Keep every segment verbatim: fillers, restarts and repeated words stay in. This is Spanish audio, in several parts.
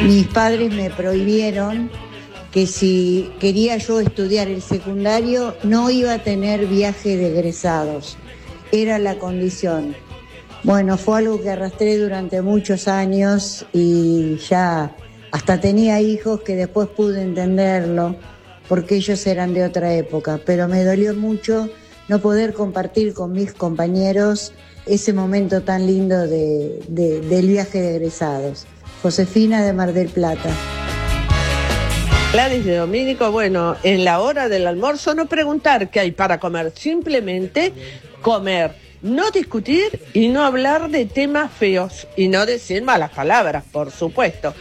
Mis padres me prohibieron que si quería yo estudiar el secundario no iba a tener viaje de egresados. Era la condición. Bueno, fue algo que arrastré durante muchos años y ya hasta tenía hijos que después pude entenderlo porque ellos eran de otra época, pero me dolió mucho no poder compartir con mis compañeros ese momento tan lindo de, de, del viaje de egresados. Josefina de Mar del Plata. Gladys de Domínico, bueno, en la hora del almuerzo no preguntar qué hay para comer, simplemente comer. No discutir y no hablar de temas feos y no decir malas palabras, por supuesto.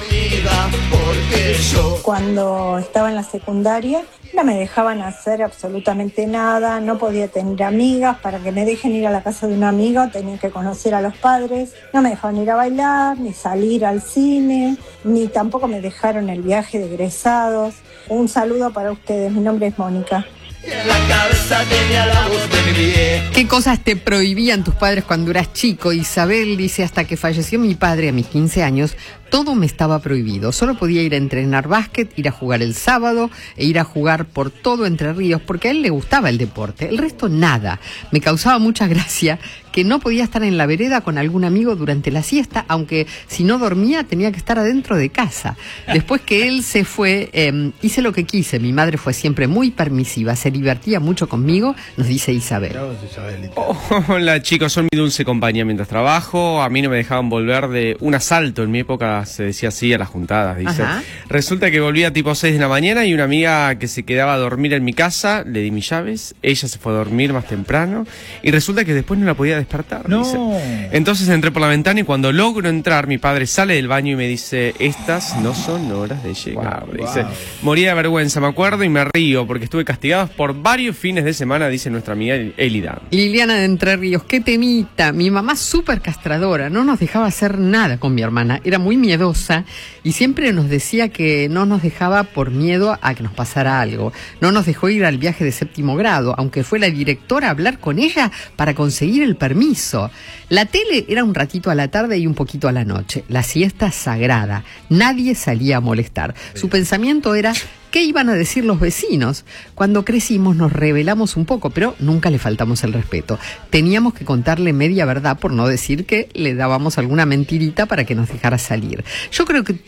Cuando estaba en la secundaria no me dejaban hacer absolutamente nada, no podía tener amigas, para que me dejen ir a la casa de una amiga tenía que conocer a los padres, no me dejaban ir a bailar, ni salir al cine, ni tampoco me dejaron el viaje de egresados. Un saludo para ustedes, mi nombre es Mónica. En la cabeza tenía la voz de mi vieja. ¿Qué cosas te prohibían tus padres cuando eras chico? Isabel dice, hasta que falleció mi padre a mis quince años, todo me estaba prohibido. Solo podía ir a entrenar básquet, ir a jugar el sábado e ir a jugar por todo Entre Ríos, porque a él le gustaba el deporte. El resto nada. Me causaba mucha gracia que no podía estar en la vereda con algún amigo durante la siesta, aunque si no dormía tenía que estar adentro de casa. Después que él se fue, eh, hice lo que quise. Mi madre fue siempre muy permisiva, se divertía mucho conmigo, nos dice Isabel. Oh, hola chicos, son mi dulce compañía mientras trabajo. A mí no me dejaban volver de un asalto. En mi época se decía así a las juntadas, dice. Ajá. Resulta que volvía tipo seis de la mañana y una amiga que se quedaba a dormir en mi casa, le di mis llaves, ella se fue a dormir más temprano y resulta que después no la podía despertar. No. Dice. Entonces entré por la ventana y cuando logro entrar, mi padre sale del baño y me dice, estas no son horas de llegar. Wow, dice, wow. Moría de vergüenza, me acuerdo y me río porque estuve castigado por varios fines de semana, dice nuestra amiga Elida. Liliana de Entre Ríos, qué temita. Mi mamá súper castradora, no nos dejaba hacer nada con mi hermana, era muy miedosa y siempre nos decía que no nos dejaba por miedo a que nos pasara algo. No nos dejó ir al viaje de séptimo grado, aunque fue la directora a hablar con ella para conseguir el permiso. La tele era un ratito a la tarde y un poquito a la noche. La siesta sagrada. Nadie salía a molestar. Su pensamiento era, ¿qué iban a decir los vecinos? Cuando crecimos nos rebelamos un poco, pero nunca le faltamos el respeto. Teníamos que contarle media verdad, por no decir que le dábamos alguna mentirita para que nos dejara salir. Yo creo que